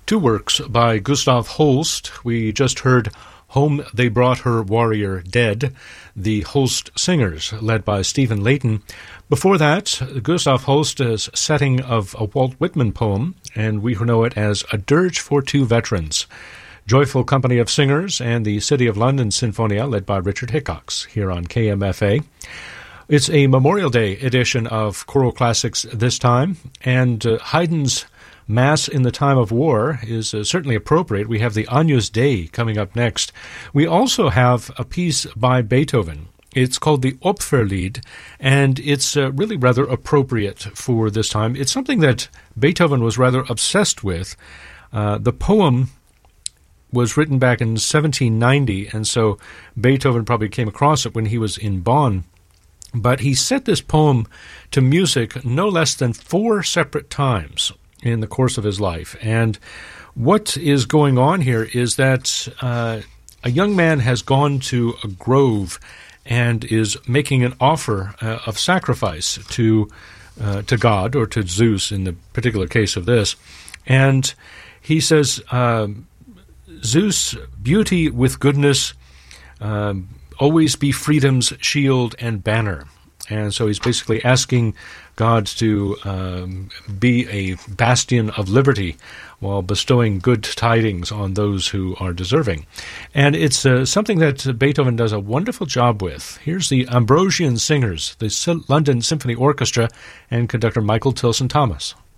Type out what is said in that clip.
Two works by Gustav Holst. We just heard Home They Brought Her Warrior Dead, the Holst Singers, led by Stephen Layton. Before that, Gustav Holst's setting of a Walt Whitman poem, and we know it as A Dirge for Two Veterans. Joyful Company of Singers and the City of London Sinfonia, led by Richard Hickox, here on KMFA. It's a Memorial Day edition of Choral Classics this time, and Haydn's Mass in the Time of War is certainly appropriate. We have the Agnus Dei coming up next. We also have a piece by Beethoven. It's called the Opferlied, and it's really rather appropriate for this time. It's something that Beethoven was rather obsessed with. The poem was written back in 1790, and so Beethoven probably came across it when he was in Bonn. But he set this poem to music no less than 4 separate times in the course of his life. And what is going on here is that a young man has gone to a grove and is making an offer of sacrifice to God, or to Zeus in the particular case of this. And he says, Zeus, beauty with goodness, always be freedom's shield and banner. And so he's basically asking God to be a bastion of liberty while bestowing good tidings on those who are deserving. And it's something that Beethoven does a wonderful job with. Here's the Ambrosian Singers, the London Symphony Orchestra, and conductor Michael Tilson Thomas.